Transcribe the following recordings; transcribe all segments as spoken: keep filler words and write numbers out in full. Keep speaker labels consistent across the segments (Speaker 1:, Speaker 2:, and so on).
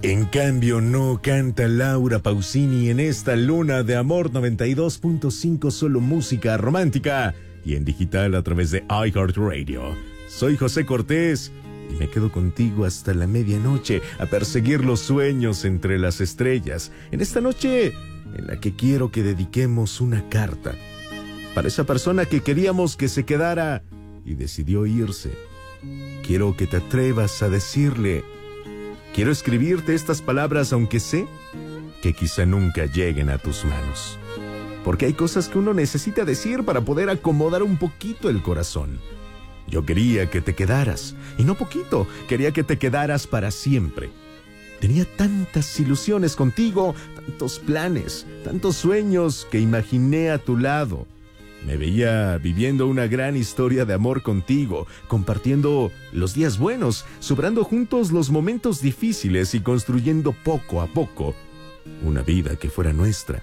Speaker 1: En cambio, no canta Laura Pausini en esta luna de amor noventa y dos punto cinco, solo música romántica y en digital a través de iHeartRadio. Soy José Cortés y me quedo contigo hasta la medianoche a perseguir los sueños entre las estrellas. En esta noche en la que quiero que dediquemos una carta para esa persona que queríamos que se quedara y decidió irse. Quiero que te atrevas a decirle: quiero escribirte estas palabras aunque sé que quizá nunca lleguen a tus manos. Porque hay cosas que uno necesita decir para poder acomodar un poquito el corazón. Yo quería que te quedaras, y no poquito, quería que te quedaras para siempre. Tenía tantas ilusiones contigo, tantos planes, tantos sueños que imaginé a tu lado. Me veía viviendo una gran historia de amor contigo, compartiendo los días buenos, sobrando juntos los momentos difíciles y construyendo poco a poco una vida que fuera nuestra.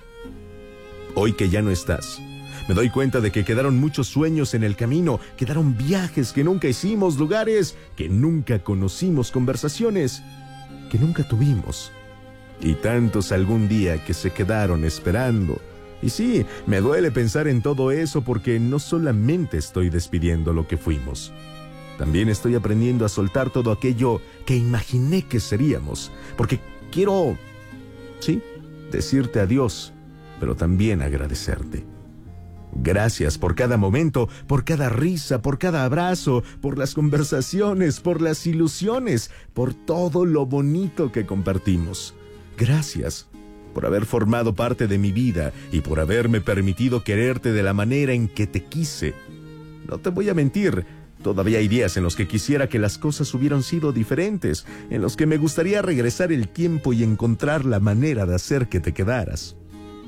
Speaker 1: Hoy que ya no estás, me doy cuenta de que quedaron muchos sueños en el camino, quedaron viajes que nunca hicimos, lugares que nunca conocimos, conversaciones que nunca tuvimos, y tantos algún día que se quedaron esperando. Y sí, me duele pensar en todo eso porque no solamente estoy despidiendo lo que fuimos, también estoy aprendiendo a soltar todo aquello que imaginé que seríamos, porque quiero, sí, decirte adiós, pero también agradecerte. Gracias por cada momento, por cada risa, por cada abrazo, por las conversaciones, por las ilusiones, por todo lo bonito que compartimos. Gracias por haber formado parte de mi vida y por haberme permitido quererte de la manera en que te quise. No te voy a mentir, todavía hay días en los que quisiera que las cosas hubieran sido diferentes, en los que me gustaría regresar el tiempo y encontrar la manera de hacer que te quedaras.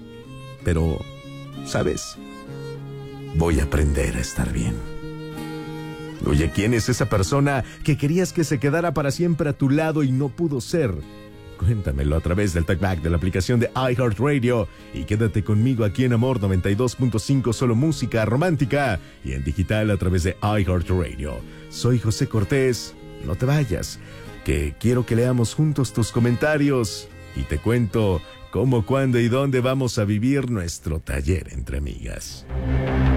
Speaker 1: Pero, ¿sabes? Voy a aprender a estar bien. Oye, ¿quién es esa persona que querías que se quedara para siempre a tu lado y no pudo ser? Cuéntamelo a través del talkback de la aplicación de iHeartRadio y quédate conmigo aquí en Amor noventa y dos punto cinco, solo música romántica y en digital a través de iHeartRadio. Soy José Cortés, no te vayas, que quiero que leamos juntos tus comentarios y te cuento cómo, cuándo y dónde vamos a vivir nuestro taller entre amigas.